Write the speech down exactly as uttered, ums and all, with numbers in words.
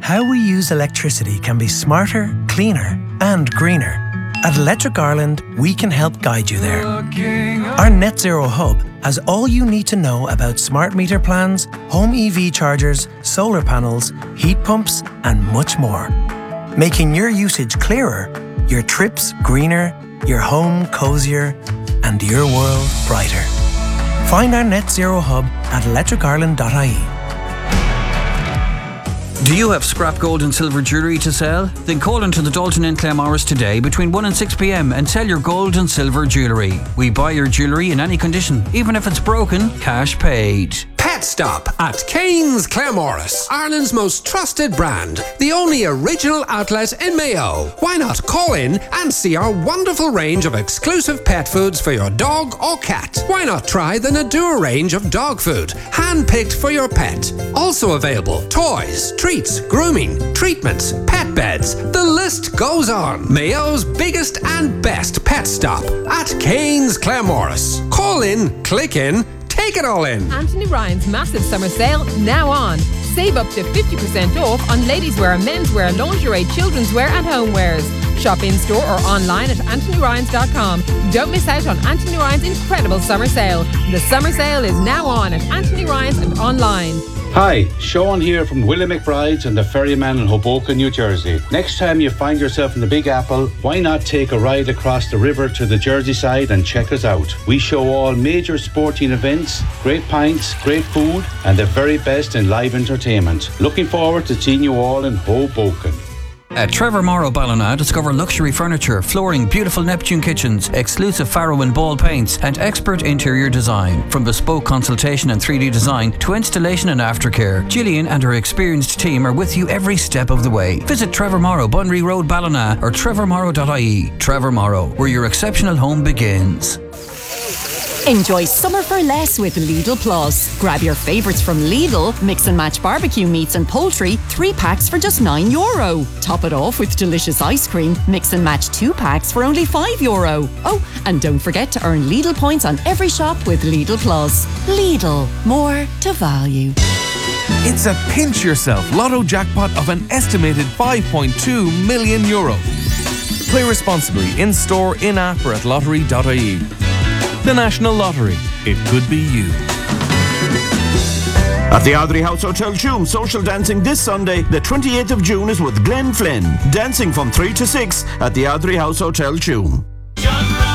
how we use electricity can be smarter, cleaner and greener. At Electric Ireland, we can help guide you there. Our Net Zero Hub has all you need to know about smart meter plans, home E V chargers, solar panels, heat pumps and much more. Making your usage clearer, your trips greener, your home cosier and your world brighter. Find our Net Zero Hub at electric ireland dot I E. Do you have scrap gold and silver jewellery to sell? Then call into the Dalton in Claremorris today between one and six p m and sell your gold and silver jewellery. We buy your jewellery in any condition, even if it's broken, cash paid. Pet Stop at Kane's Claremorris, Ireland's most trusted brand, the only original outlet in Mayo. Why not call in and see our wonderful range of exclusive pet foods for your dog or cat? Why not try the Nadua range of dog food, hand-picked for your pet? Also available toys, treats, grooming, treatments, pet beds. The list goes on. Mayo's biggest and best Pet Stop at Kane's Claremorris. Call in, click in, take it all in. Anthony Ryan's massive summer sale now on. Save up to fifty percent off on ladies' wear, men's wear, lingerie, children's wear and homewares. Shop in store or online at anthony ryans dot com. Don't miss out on Anthony Ryan's incredible summer sale. The summer sale is now on at Anthony Ryan's and online. Hi, Sean here from Willie McBride's and the Ferryman in Hoboken, New Jersey. Next time you find yourself in the Big Apple, why not take a ride across the river to the Jersey side and check us out? We show all major sporting events, great pints, great food and the very best in live entertainment. Looking forward to seeing you all in Hoboken. At Trevor Morrow Ballina, discover luxury furniture, flooring, beautiful Neptune kitchens, exclusive Faro and Ball paints, and expert interior design. From bespoke consultation and three D design to installation and aftercare, Gillian and her experienced team are with you every step of the way. Visit Trevor Morrow, Bunry Road, Ballina, or trevor morrow dot I E. Trevor Morrow, where your exceptional home begins. Enjoy summer for less with Lidl Plus. Grab your favourites from Lidl, mix and match barbecue meats and poultry, three packs for just nine euro. Top it off with delicious ice cream, mix and match two packs for only five euro. Oh, and don't forget to earn Lidl points on every shop with Lidl Plus. Lidl, more to value. It's a pinch yourself lotto jackpot of an estimated five point two million euro. Play responsibly in store, in app or at lottery dot I E. The National Lottery. It could be you. At the Ardrey House Hotel Tuam, social dancing this Sunday, the twenty-eighth of June, is with Glenn Flynn. Dancing from three to six at the Ardrey House Hotel Tuam.